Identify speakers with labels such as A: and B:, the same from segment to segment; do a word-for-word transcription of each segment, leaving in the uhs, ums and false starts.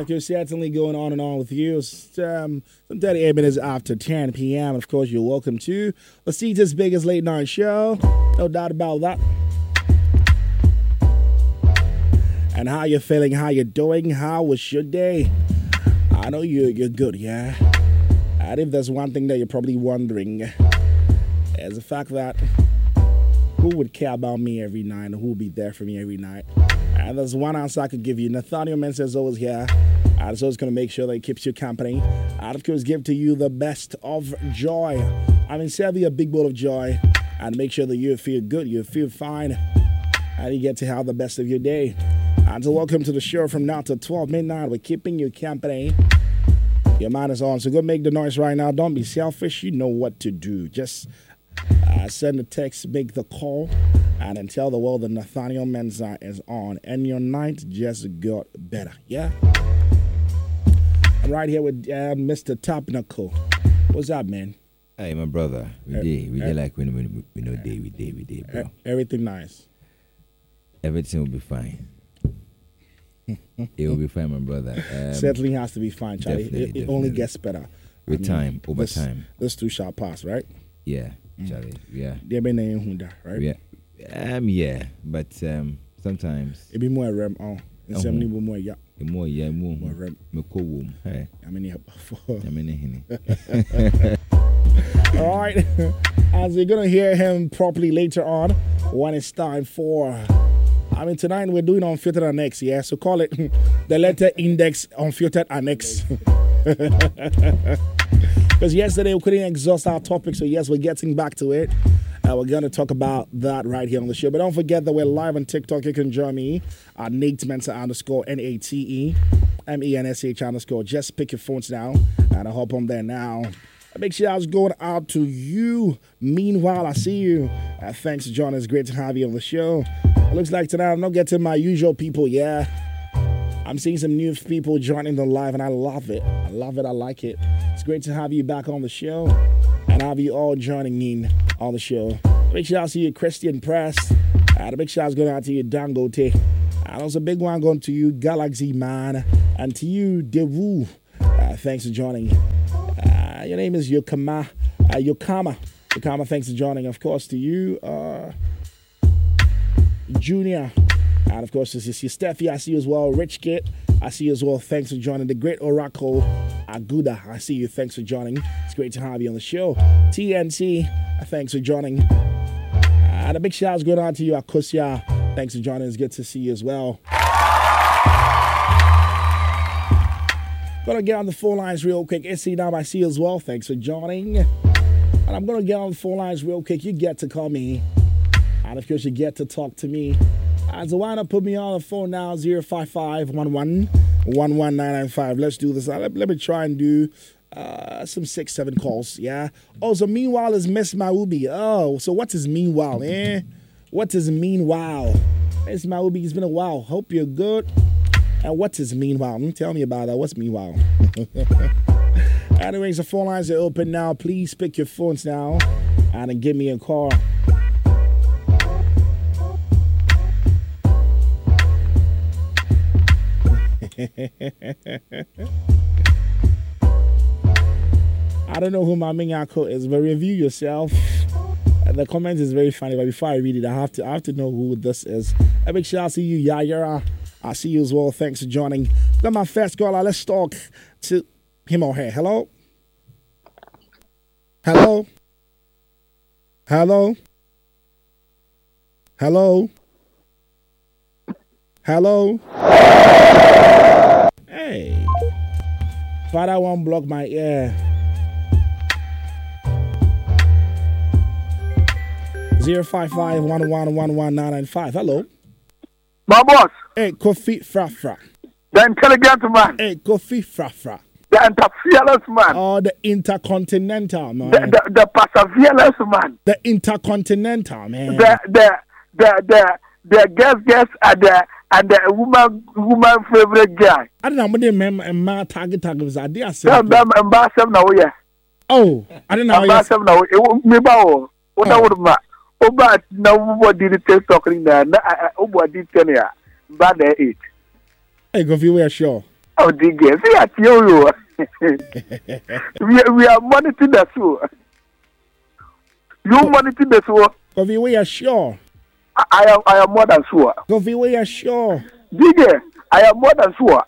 A: And you're certainly going on and on with you. It's, um, some thirty-eight minutes after ten p.m. And of course, you're welcome to the Cetus Biggest Late Night Show. No doubt about that. And how you feeling? How you doing? How was your day? I know you're, you're good, yeah? And if there's one thing that you're probably wondering, is the fact that who would care about me every night and who would be there for me every night? And there's one answer I could give you. Nathaniel Mensah is always here. And so it's going to make sure that he keeps you company. And of course, give to you the best of joy. I mean, serve you a big bowl of joy and make sure that you feel good, you feel fine, and you get to have the best of your day. And so welcome to the show from now to twelve midnight. We're keeping you company. Your mind is on. So go make the noise right now. Don't be selfish. You know what to do. Just uh, send a text, make the call, and then tell the world that Nathaniel Mensah is on. And your night just got better. Yeah? I'm right here with uh, Mister Tapnako. What's up, man?
B: Hey, my brother. We er, did. We er, did like we know, we know day. We did. We did, bro.
A: Er, everything nice.
B: Everything will be fine. It will be fine, my brother. Um,
A: Certainly has to be fine, Charlie.
B: Definitely,
A: it, it
B: definitely.
A: only gets better.
B: With I mean, time, over
A: this,
B: time.
A: This too shall pass, right?
B: Yeah, Charlie. Yeah.
A: There be no hunda, right?
B: Yeah. Um. Yeah, but um. Sometimes
A: it be more rem on. It's
B: uh-huh.
A: more yeah.
B: More yeah more
A: more rem.
B: Me ko wom. Hey.
A: I mean yeah.
B: I mean hini.
A: All right. As you're gonna hear him properly later on when it's time for. I mean, tonight we're doing Unfiltered Annex, yeah? So call it the letter index Unfiltered Annex. Because yesterday we couldn't exhaust our topic, so yes, we're getting back to it. Uh, we're going to talk about that right here on the show. But don't forget that we're live on TikTok. You can join me at Nate Mensah underscore N A T E M E N S H underscore. Just pick your phones now and I'll hop on there now. Make sure I was going out to you. Meanwhile, I see you. Uh, thanks, John. It's great to have you on the show. It looks like tonight I'm not getting my usual people, yeah. I'm seeing some new people joining the live, and I love it. I love it. I like it. It's great to have you back on the show and have you all joining in on the show. Make sure I see you, Christian Press. Uh, the big shout's going out to you, Dangote. And also a big one going to you, Galaxy Man. And to you, Dewu. Uh, thanks for joining. Uh, your name is Yokama. Uh, Yokama. Yokama, thanks for joining. Of course, to you, uh, Junior. And of course, this is Steffi. I see you as well. Rich Kit. I see you as well. Thanks for joining. The Great Oracle Aguda. I see you. Thanks for joining. It's great to have you on the show. T N T. Thanks for joining. And a big shout out going on to you, Akosia. Thanks for joining. It's good to see you as well. Gonna get on the phone lines real quick. S C now I see you as well. Thanks for joining. And I'm gonna get on the phone lines real quick. You get to call me. And of course, you get to talk to me. And so why not put me on the phone now? zero five five one one one one nine nine five. Let's do this. Let, let me try and do uh, some six, seven calls. Yeah. Oh, so meanwhile is Miss Maubi. Oh, so what is meanwhile, eh? What is meanwhile? Miss Maubi, it's been a while. Hope you're good. And what is meanwhile? Tell me about that. What's meanwhile? Anyways, the phone lines are open now. Please pick your phones now and then give me a call. I don't know who my Minyako is, but review yourself. The comment is very funny, but before I read it, I have to I have to know who this is. A big shout out to you, Yayara. I see you as well. Thanks for joining. Got my first caller. Let's talk to him or her. Hello? Hello? Hello? Hello? Hello? Hey. Father won't block my ear. zero five five one one one one nine nine five. Hello?
C: My boss.
A: Hey, Kofi Frafra.
C: The intelligent man.
A: Hey, Kofi Frafra.
C: The interference man.
A: Oh, the intercontinental man.
C: The, the, the perseverance man.
A: The intercontinental man.
C: The the the the the guest guest and the and the woman woman favorite guy.
A: I don't know what they remember my target target was idea.
C: Them them ambassador now yeah.
A: Oh, I don't know.
C: Ambassador now. It me ba o. What that would ma. Oba na wo did it talking na na obo did ten ya. Bad eight.
A: Hey, Kofi, we are sure.
C: Oh, D J, see at you. We we are monitoring the show. You monitor the show.
A: Kofi, we are sure.
C: I, I am I am more than sure.
A: Kofi, we are sure.
C: D J, I am more than sure.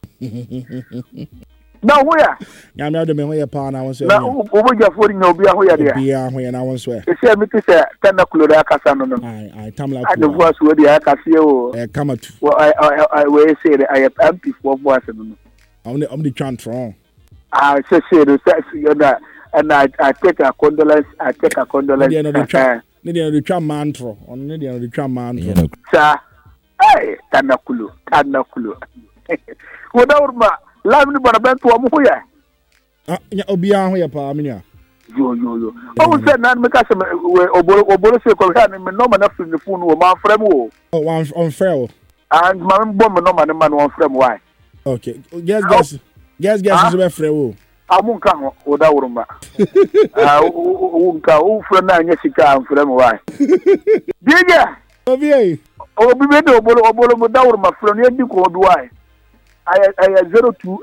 C: Now where?
A: Yeah, I'm out of my partner. I want to say.
C: Now, over your phone, you'll be where there.
A: Yeah, when I want to swear.
C: You say, me to say, Tanakulo, Casano.
A: I, I, Tamla.
C: I the voice where the Acasio.
A: I come at.
C: Well, I, I, I will say that I am empty for voice.
A: I'm the, I'm the chant wrong.
C: I say, say, you know, and I, I take a condolence, I take a condolence.
A: Need the chant, need the chant mantra, or need the chant mantra.
C: Sir, hey, Tanakulo, Tanakulo. Without my. Live ni bana bento wa muhu ya.
A: Ah, nya obi an ho ya pa amenya.
C: Yo yo yo. O say na me ka se obolo obolo se ko ha ni me no ma na free ni phone wo ma frem wo.
A: Oh, one on fair.
C: And ma me bom me no ma ni ma no frem why.
A: Okay. Guess guess. Guess guess is be frem wo.
C: Amun ka ho o da woro ma. Ah o nka o frem na anya sika an frem why. Diga.
A: Obi e.
C: Obi be do obolo obolo mo da woro ma frem ni di ko do why. I I zero two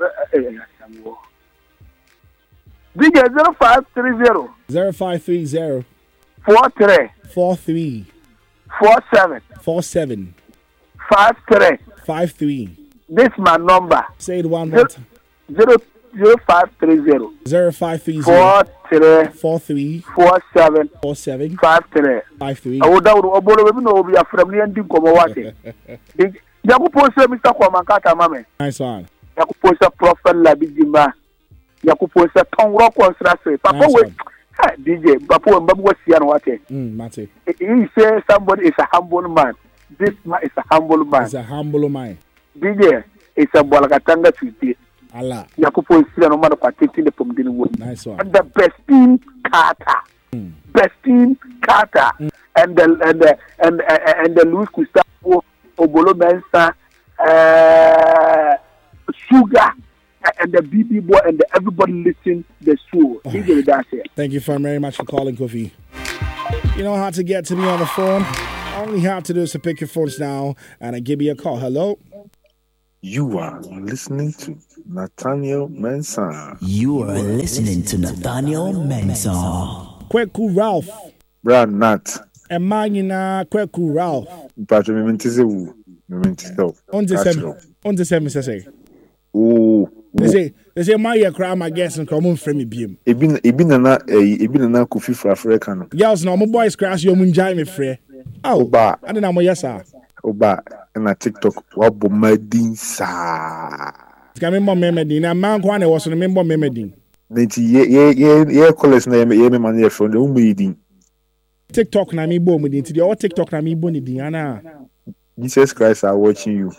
C: D J zero five three zero
A: zero five three zero
C: four three
A: four three
C: four seven
A: four seven
C: five three
A: five three.
C: This my number.
A: Say it one more time.
C: Zero zero five three zero
A: zero five three
C: four
A: zero
C: three
A: four three
C: four seven
A: four seven
C: five three
A: five three.
C: I would down obolo we no be from the ending come what. Yaku post Mister Kwamankata mame.
A: Nice one.
C: Yaku post Prophet Labidima. Yaku post Tom Rock Construction. Papa wait. D J, Papa and Babu was here and what?
A: Mm, Mate.
C: He says somebody is a humble man. This man is a humble man.
A: It's a humble man.
C: D J is a Bolakatanga Tuesday.
A: Allah.
C: Yaku post no man of taking the Pumdin wood.
A: Nice one.
C: And the best team Carter.
A: Mm.
C: Best team Carter. Mm. And the and the and uh, and the Louis Gustavo Obolo Mensa, uh, Sugar, and the B B boy, and the, everybody listen the show.
A: Right. Thank you very much for calling, Kofi. You know how to get to me on the phone. All you have to do is to pick your phones now and I give you a call. Hello?
D: You are listening to Nathaniel Mensah.
E: You are listening to Nathaniel Mensah.
A: Kweku Ralph.
D: Brad Nat.
A: And Manina Kweku Ralph.
D: Patrick Mementize. Mementize.
A: On the seven. On the seven, say.
D: Oh.
A: They say, they say, my year cry, my guess, and come on from me beam.
D: Ebin, Ebin, and Ebin, and Kofi for African.
A: Girls, no, my boys crash your moon jai me free. Oh,
D: Oba.
A: I don't know, yes, sir.
D: Oba, and a TikTok, Wabo Madin, sir.
A: Coming more Memedin, and man, one was on a member Memedin.
D: Ninety, yeah, yeah, yeah, college name, yeah, man, yeah, from the Umidin.
A: TikTok, na me bo me din. All TikTok, na me bo ni din. Ana.
D: Jesus Christ are watching you.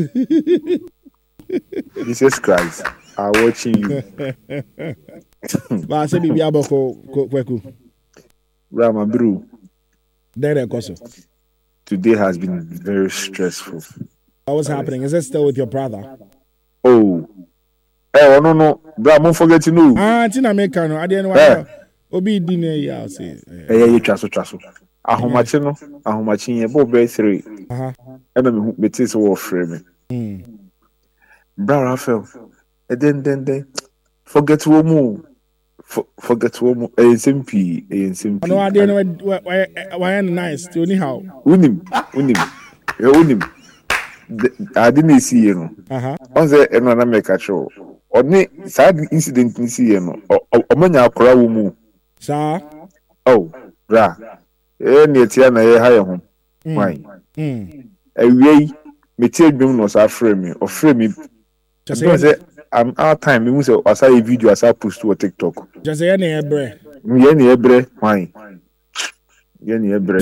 D: Jesus Christ are watching you.
A: But I say, Bibi Aboko, Kweku.
D: Rama Bru.
A: There, Koso.
D: Today has been very stressful.
A: What was happening? Is it still with your brother?
D: Oh. Eh, no, no. Bro, don't forget to know.
A: Ah, Tina Mekano. I didn't want Obi dinner, yeah, say.
D: Eh, you traso, traso. Ahomachi no, ahomachi ye bo be three.
A: Uh-huh.
D: Ebe me betis wo frame.
A: Mm.
D: Bra Rafael. E den den den. Forget wo mu. Forget wo mu. E simpi, e simpi.
A: No, I didn't know why why nice. To anyhow.
D: Unim, unim. E unim. I didn't see you no.
A: Uh-huh.
D: On say e no na make a show. Oni sad incident ni see you no. O manya akora wo mu.
A: Sir.
D: Oh, bra. Eh, netia na ye ha ye ho. Why?
A: Mm.
D: Awie me tie dwom no sa frame me, o frame me.
A: Just
D: say I'm our time me say asa a video asa post to TikTok.
A: Just say na ebre.
D: Ye na ebre, why? Ye na ebre.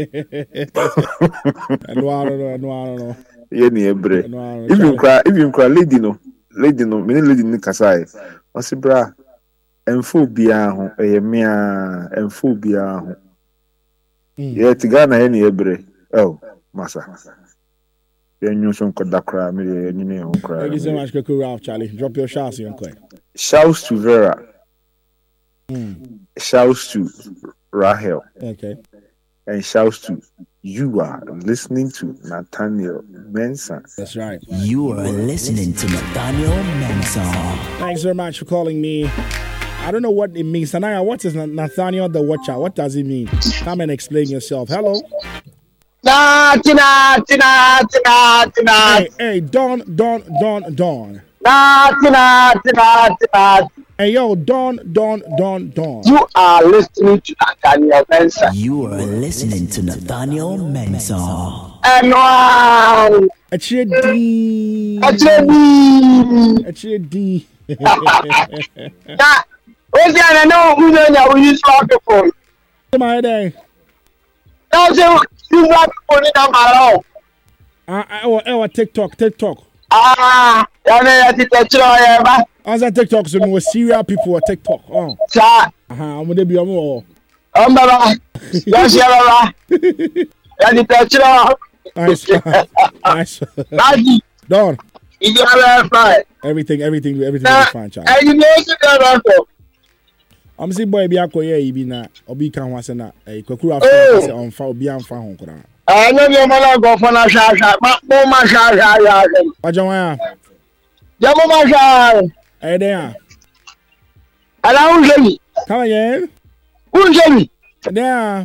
A: No, no, no, no.
D: Ye na ebre. Even cry, even cry lady no. Lady no, me lady ni kasai. O say bra, enfo bia ho, eye me a, enfo bia ho. Yeah, Tigana any ebre. Oh, massa. Yeah, you some kodakra, me, you know, cry.
A: Thank you so much, Kweku Ralph, Charlie. Drop your shouts here, quick.
D: Shouts to Vera.
A: Mm.
D: Shouts to Rahel.
A: Okay.
D: And shouts to You are listening to Nathaniel Mensah.
A: That's right.
E: You are listening to Nathaniel Mensah.
A: Thanks very much for calling me. I don't know what it means. Sanaya, what is Nathaniel the Watcher? What does it mean? Come and explain yourself. Hello?
C: Na tina tina tina tina.
A: Hey, hey, Don, Don, Don, Don.
C: Na tina tina tina.
A: Hey, yo, Don, Don, Don, Don.
C: You are listening to Nathaniel Mensah.
E: You are listening to Nathaniel Mensah.
C: And one.
A: H D.
C: H D.
A: H D.
C: Na. What's the other? No, we don't know. We use microphone.
A: My day.
C: Now, so you want to put it on my own.
A: Ah, uh, uh, TikTok, TikTok.
C: Ah, you're not going to tell you,
A: As a TikTok, so we serial people on TikTok. Oh,
C: sir.
A: uh-huh, I'm gonna be on more.
C: Um, Baba. Yes, yeah, Baba. You're the teacher.
A: Nice, nice.
C: Daddy.
A: Don.
C: You are fine.
A: Everything, everything, everything is fine, child.
C: And you know what
A: I'm saying, boy, be a koye, you be na, obi kan wase na, eh, kwakura
C: Oh.
A: fa on fa obi an fa hon kura.
C: I know your mother go for a shot, but no man shot.
A: Wajan wa,
C: Your mama shot.
A: eh, there.
C: And I will say,
A: Come again.
C: who's Jenny?
A: There.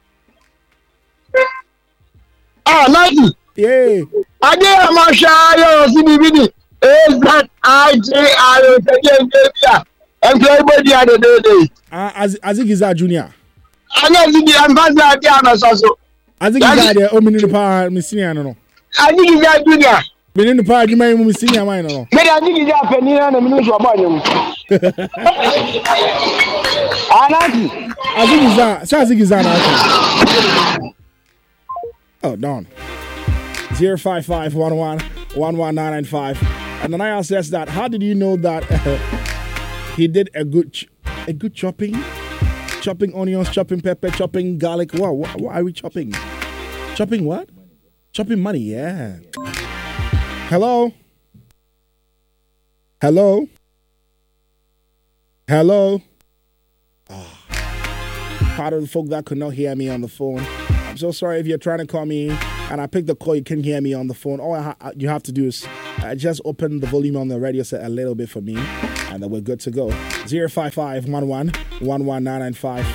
C: Ah, Nike.
A: Yeah.
C: I did a masha, C B B. Is that I J I again, India? And everybody had a day.
A: Ah, as as it is a junior.
C: I know the ambassador, Diana, also.
A: As it is a there, oh, me no pa, me senior no.
C: I think it's a junior.
A: Me no pa, you may me senior mine no.
C: Maybe I think it's a penny and a minute of money. Anaki.
A: As it is a, so as it is a. Oh, Don. Zero five five one one one one nine nine five. And then I says that. How did you know that uh, he did a good, ch- a good chopping, chopping onions, chopping pepper, chopping garlic? Wow, what, what are we chopping? Chopping what? Chopping money. Yeah. Hello. Hello. Hello. Oh. Part of the folk that could not hear me on the phone. I'm so sorry if you're trying to call me and I picked the call, you couldn't hear me on the phone. All I ha- you have to do is uh, just open the volume on the radio set a little bit for me, and then we're good to go. zero five five one one one one nine nine five.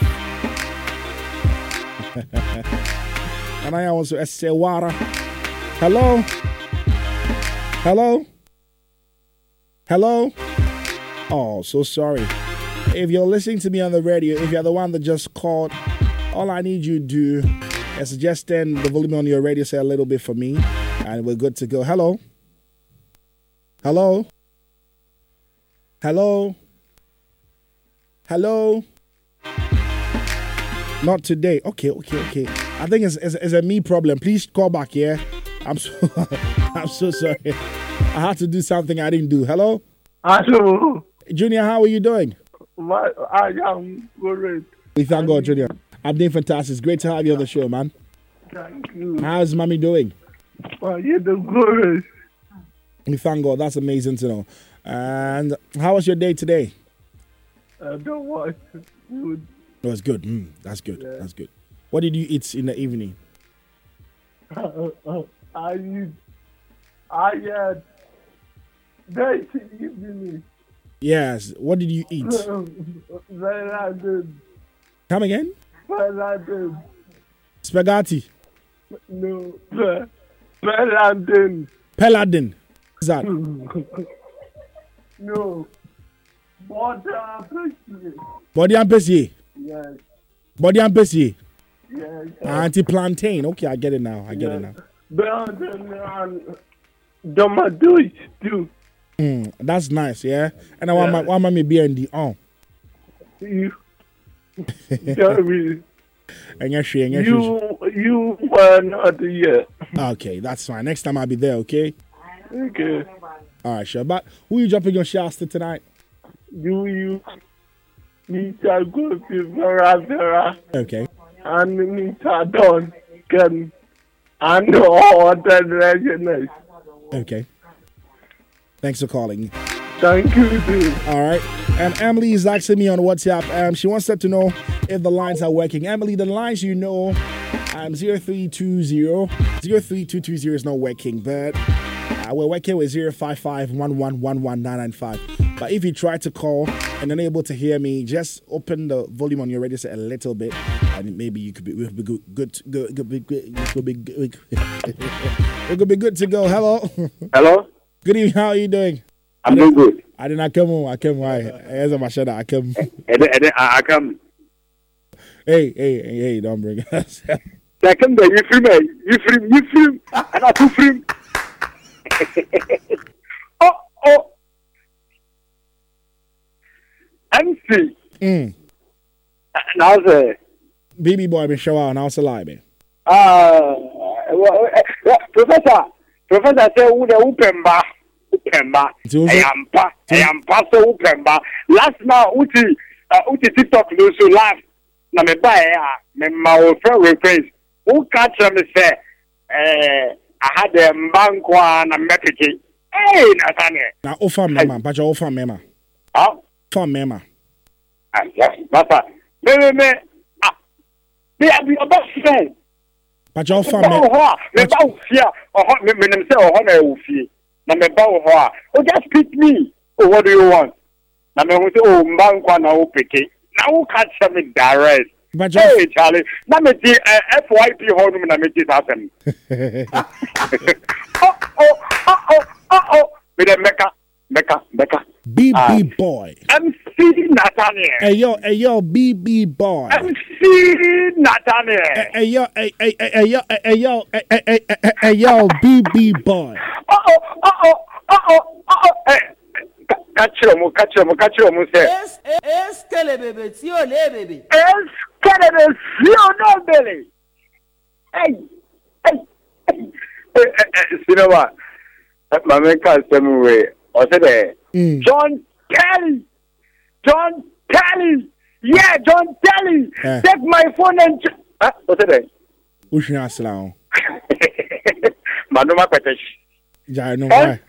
A: And I also say water. Hello? Hello? Hello? Oh, so sorry. If you're listening to me on the radio, if you're the one that just called, all I need you to do is just turn the volume on your radio set a little bit for me, and we're good to go. Hello? Hello? Hello? Hello? Not today. Okay, okay, okay. I think it's, it's, it's a me problem. Please call back, yeah? I'm so, I'm so sorry. I had to do something I didn't do. Hello?
C: Hello.
A: Junior, how are you doing?
C: My, I am great.
A: We thank God, Junior. I'm doing fantastic. It's great to have you on the show, man.
C: Thank you.
A: How's mommy doing?
C: Well, you're the great.
A: We thank God. That's amazing to know. And how was your day today?
C: I don't want food.
A: It was good. Mm, that's good.
C: Yeah.
A: That's good. What did you eat in the evening?
C: Uh, uh, I eat. I had. They give me.
A: Yes. What did you eat?
C: Then I did.
A: Come again?
C: Then I did.
A: Spaghetti.
C: No. Then I did.
A: Peladin. What's that?
C: No. Butter appreciate.
A: Body and pesi.
C: Yes.
A: Body and pesi.
C: Yes.
A: Anti plantain. Okay, I get it now. I get it now.
C: Butter and tomato stew.
A: Mm, that's nice, yeah. And I want my want my be in the on.
C: You. Sorry.
A: And you're sure, you're
C: You you were not here.
A: Okay, that's fine. Next time I'll be there, okay?
C: Okay.
A: All right, sure. But who you dropping your shots to tonight?
C: Do you Mister Gopi Varavera
A: Okay.
C: and Mister Don can and all the legends?
A: Okay. Thanks for calling.
C: Thank you, dude.
A: All right. And Emily is asking me on WhatsApp. Um, she wants to know if the lines are working. Emily, the lines, you know, Um, zero three two zero. zero three two two zero is not working, but uh, we're working with zero five five one one one one nine nine five. But if you try to call and unable to hear me, just open the volume on your radio set a little bit, and maybe you could be, we'll be good, good, good, good, good, good, you could be good. It could be good to go. Hello.
C: Hello.
A: Good evening. How are you doing?
C: I'm doing good.
A: I did not come home. I come. Why? As a machine, I come.
C: And then, and then I I come.
A: Hey, hey, hey, hey! Don't bring us.
C: I come there. You film me. You film. You film. And I do film. Oh, oh. M C.
A: Mm.
C: Now say.
A: B B boy, been show out and I was alive, man.
C: Ah, Professor. Professor say who the upemba. Upemba. Ayampa. Ayampa so upemba. Last now, uti, uh, uti TikTok no so live. Na me buy ya. Me ma wo friend request. Who catch me say, eh, I had a mbankwa na mepeke. Hey, Nathaniel.
A: Now, offer me, man. But you offer me, man.
C: Ah.
A: Offer me, man.
C: Ah, yes, Papa. Me, me, me. Ah. Me, I be your best friend.
A: But you offer
C: Me,
A: me.
C: me, ba ufia. Oh, me, me, me say, oh, na ufia. Na me ba oh, oh, just pick me. Oh, what do you want? Na me say, oh, mbankwa na upeke. Na who catch me direct.
A: But you
C: hey, Charlie. Na me di F Y P honum na me di happen. Oh, oh, oh, oh, oh, oh. Me the Mecca, Mecca, Mecca.
A: B B
C: uh,
A: boy.
C: M C Nathaniel.
A: Hey yo, hey yo, B B boy.
C: M C Nathaniel.
A: Hey yo, hey hey hey yo, hey yo, hey hey hey yo, B B boy.
C: Oh oh oh oh oh oh oh. Hey, catch him, catch him, catch him. Say.
F: Es es que le bebe, si o le bebe.
C: Es que le bebe, si o no bebe. Hey, hey, hey. You know what? My man can't tell me where. I said, mm. John Kelly, John Kelly, yeah, John Kelly, uh. take my phone and. Huh? What's that?
A: Who's your aslan?
C: Manuma Petesh.
A: Yeah, I know why.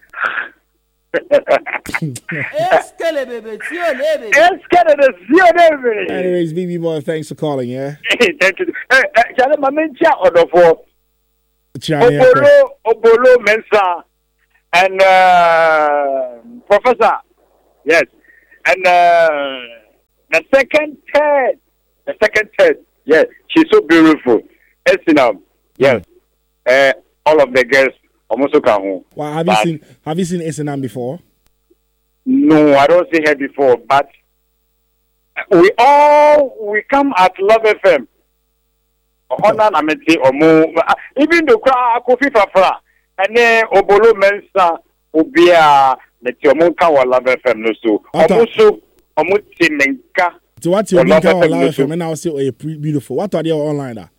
A: Anyways, B B boy, thanks for calling, yeah?
C: Thank you. Hey, hey, my man, on the phone. Obolo, Obolo Mensa. And uh, Professor, yes, and uh, the second third, the second third, yes, she's so beautiful. Esinam, yes, uh, all of the girls almost come home.
A: Well, have you seen Have you seen Esinam before?
C: No, I don't see her before, but we all we come at Love F M. Even the crowd, Kofi Fafra. And then Obolo Mensa Obia Metiomonka or Love F M no so. Also, Omuti Menka.
A: So what's your Menka or Love F M? And I'll say, oh, beautiful. What are they online? Da?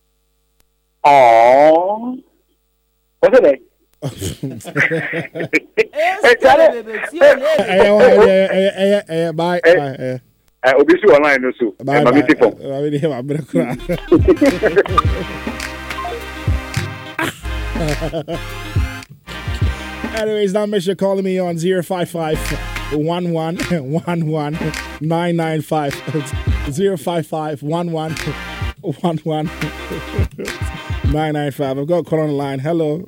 C: Oh, what's it? Bye. Bye. Obisi online no so.
A: Bye. Anyways, now make sure calling me on zero five five one one one one nine nine five zero five five one one one one nine nine five. I've got a call on the line. Hello.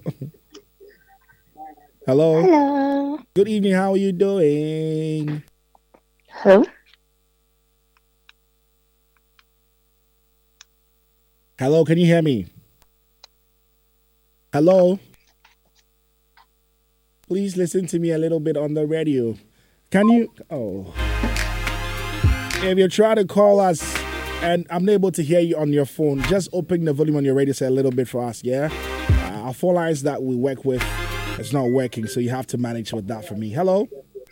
A: Hello.
G: Hello.
A: Good evening. How are you doing?
G: Hello.
A: Hello. Can you hear me? Hello. Please listen to me a little bit on the radio. Can you? Oh. If you're trying to call us and I'm not able to hear you on your phone, just open the volume on your radio set a little bit for us, yeah? Uh, our phone lines that we work with, it's not working, so you have to manage with that for me. Hello?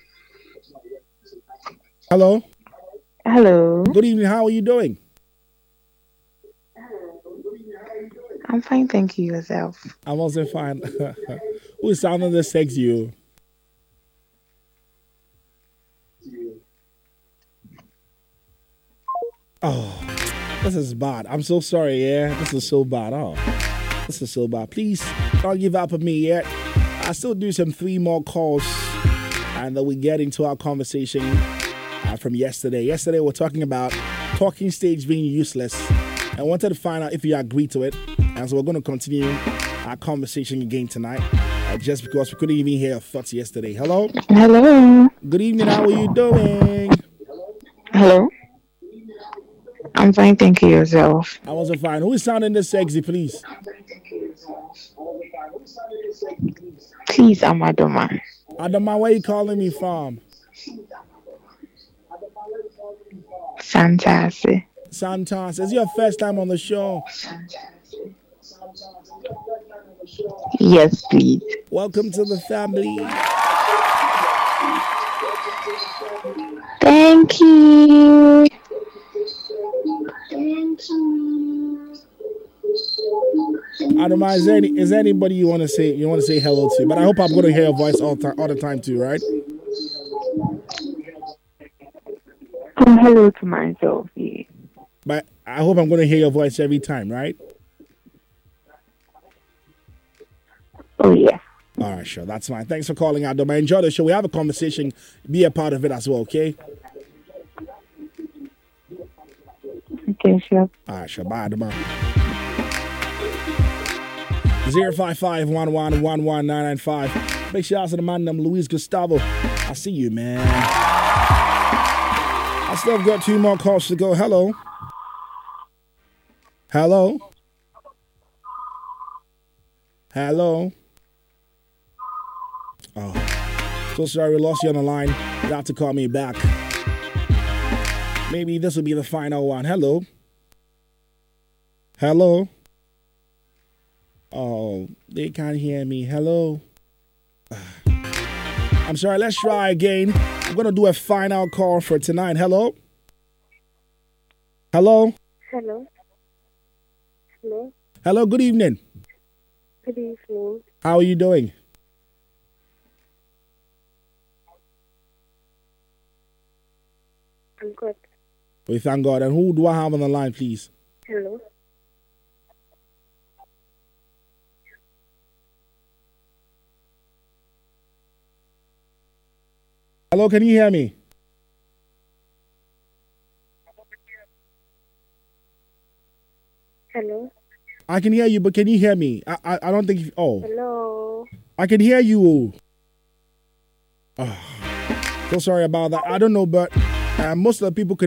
A: Hello?
G: Hello.
A: Good evening. How are you doing?
G: I'm fine, thank you. Yourself?
A: I'm also fine. Who sounded the sex you? Oh, this is bad. I'm so sorry, yeah? This is so bad. Oh, this is so bad. Please don't give up on me yet. I still do some three more calls and then we get into our conversation uh, from yesterday. Yesterday, we're talking about talking stage being useless. I wanted to find out if you agree to it. And so we're going to continue our conversation again tonight. Uh, just because we couldn't even hear your thoughts yesterday. Hello?
G: Hello.
A: Good evening. How are you doing?
G: Hello. I'm fine, thank you. Yourself?
A: I wasn't fine. Who is sounding this sexy, please?
G: Please, I'm Adoma.
A: Adoma, where are you calling me from?
G: Fantastic.
A: Santos. Is it your first time on the show?
G: Yes, please.
A: Welcome to the family.
G: Thank you. Thank you.
A: Adoma, is there, any, is there anybody you want to say you want to say hello to? But I hope I'm going to hear your voice all, time, all the time too, right?
G: Oh, hello to myself. Yeah.
A: But I hope I'm going to hear your voice every time, right?
G: Oh, yeah.
A: All right, sure. That's fine. Thanks for calling, Adoma. Enjoy the show. We have a conversation. Be a part of it as well, okay?
G: Okay, sure.
A: All right, sure. Bye, Adoma. zero five five one one one one nine nine five. Big shout out to the man named Luis Gustavo. I see you, man. I still have got two more calls to go. Hello. Hello. Hello. Oh, so sorry, we lost you on the line. You have to call me back. Maybe this will be the final one. Hello. Hello. Oh, they can't hear me. Hello. I'm sorry, let's try again. I'm going to do a final call for tonight. Hello? Hello?
H: Hello. Hello.
A: Hello, good evening.
H: Good evening.
A: How are you doing?
H: I'm good.
A: We thank God. And who do I have on the line, please?
H: Hello.
A: Hello, can you hear me?
H: Hello.
A: I can hear you, but can you hear me? I I, I don't think. Oh.
H: Hello.
A: I can hear you. Oh. So sorry about that. I don't know, but uh, most of the people could.